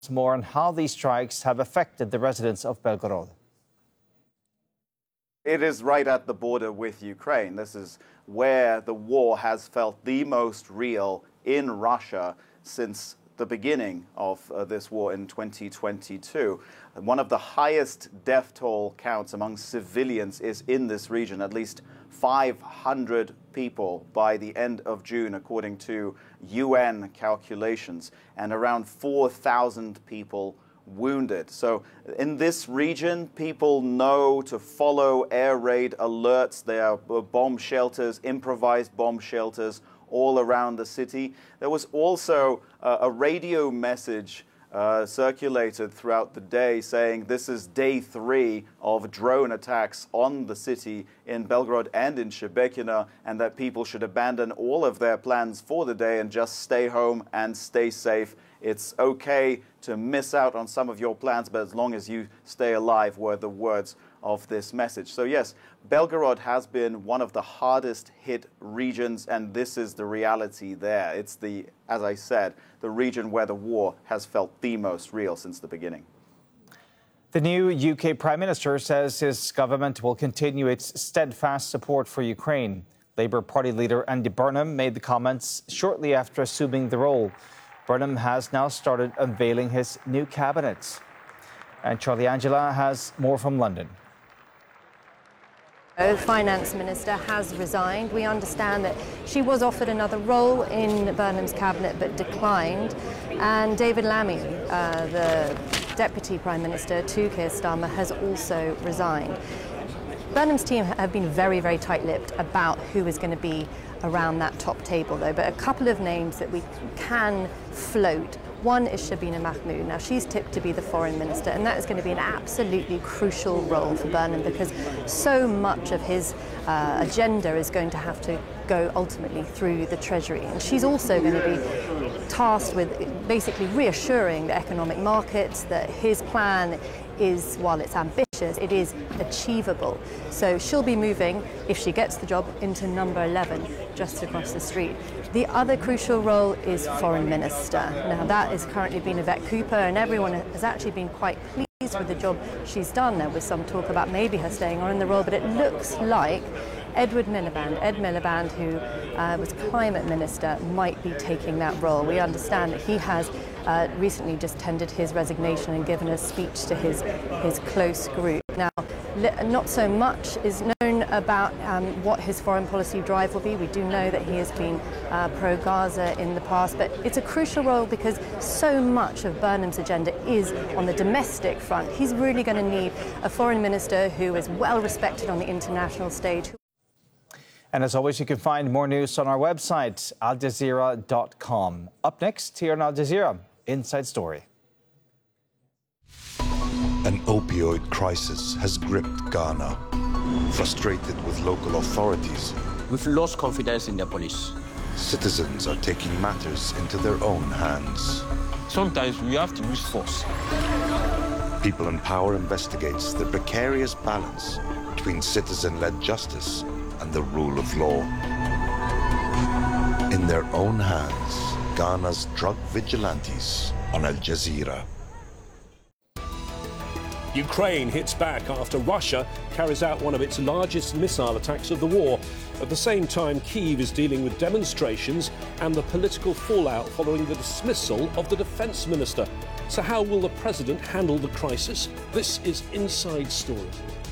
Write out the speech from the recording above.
More on how these strikes have affected the residents of Belgorod. It is right at the border with Ukraine. This is where the war has felt the most real in Russia since the beginning of this war in 2022. One of the highest death toll counts among civilians is in this region, at least 500 people by the end of June, according to UN calculations, and around 4,000 people wounded. So in this region, people know to follow air raid alerts. There are bomb shelters, improvised bomb shelters all around the city. There was also a radio message circulated throughout the day saying this is day 3 of drone attacks on the city in Belgorod and in Shebekina, and that people should abandon all of their plans for the day and just stay home and stay safe. It's okay to miss out on some of your plans, but as long as you stay alive, were the words of this message. So yes, Belgorod has been one of the hardest hit regions, and this is the reality there. It's the, as I said, the region where the war has felt the most real since the beginning. The new UK Prime Minister says his government will continue its steadfast support for Ukraine. Labour Party leader Andy Burnham made the comments shortly after assuming the role. Burnham has now started unveiling his new cabinet. And Charlie Angela has more from London. The finance minister has resigned. We understand that she was offered another role in Burnham's cabinet but declined. And David Lammy, the deputy prime minister to Keir Starmer, has also resigned. Burnham's team have been very, very tight-lipped about who is going to be around that top table, though. But a couple of names that we can float. One is Shabina Mahmood. Now, she's tipped to be the foreign minister, and that is going to be an absolutely crucial role for Burnham because so much of his agenda is going to have to go ultimately through the Treasury. And she's also going to be tasked with basically reassuring the economic markets that his plan is, while it's ambitious, it is achievable. So she'll be moving, if she gets the job, into number 11, just across the street. The other crucial role is Foreign Minister. Now, that is currently being Yvette Cooper, and everyone has actually been quite pleased with the job she's done. There was some talk about maybe her staying on in the role, but it looks like Ed Miliband, who was Climate Minister, might be taking that role. We understand that he has recently just tendered his resignation and given a speech to his close group. Now, not so much is known about what his foreign policy drive will be. We do know that he has been pro-Gaza in the past, but it's a crucial role because so much of Burnham's agenda is on the domestic front. He's really going to need a foreign minister who is well respected on the international stage. And as always, you can find more news on our website, aljazeera.com. Up next, here on Al Jazeera, Inside Story. An opioid crisis has gripped Ghana. Frustrated with local authorities, we've lost confidence in the police. Citizens are taking matters into their own hands. Sometimes we have to use force. People in Power investigates the precarious balance between citizen-led justice and the rule of law. In their own hands, Ghana's drug vigilantes on Al Jazeera. Ukraine hits back after Russia carries out one of its largest missile attacks of the war. At the same time, Kyiv is dealing with demonstrations and the political fallout following the dismissal of the defence minister. So how will the president handle the crisis? This is Inside Story.